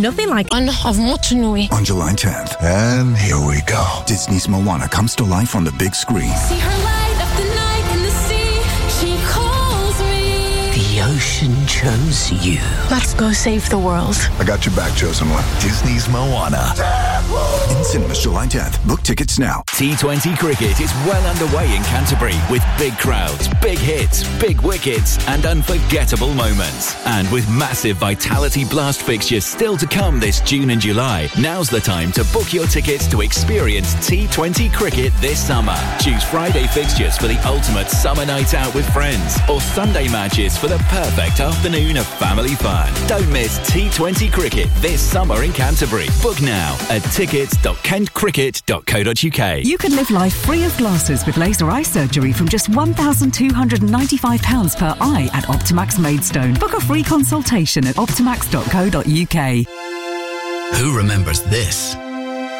nothing like On July 10th. And here we go. Disney's Moana comes to life on the big screen. See her light up the night in the sea. She calls me. The ocean chose you. Let's go save the world. I got your back, chosen one. Disney's Moana. In cinemas July 10th. Book tickets now. T20 cricket is well underway in Canterbury with big crowds, big hits, big wickets and unforgettable moments. And with massive Vitality Blast fixtures still to come this June and July, now's the time to book your tickets to experience T20 cricket this summer. Choose Friday fixtures for the ultimate summer night out with friends or Sunday matches for the perfect afternoon of family fun. Don't miss T20 cricket this summer in Canterbury. Book now at tickets.kentcricket.co.uk. You can live life free of glasses with laser eye surgery from just £1,295 per eye at Optimax Maidstone. Book a free consultation at optimax.co.uk. Who remembers this?